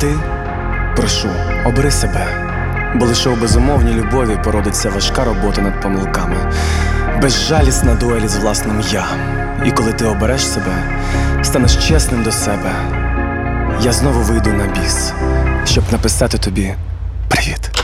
ти, прошу, обери себе, бо лише у безумовній любові породиться важка робота над помилками, безжалісна дуель з власним я. І коли ти обереш себе, станеш чесним до себе, я знову вийду на біс, щоб написати тобі привіт.